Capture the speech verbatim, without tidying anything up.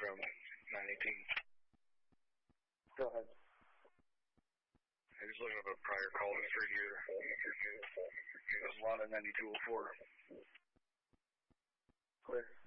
from nine eighteen. Go ahead. I just looking up a prior call history here. It was a lot of ninety-two oh four. Clear.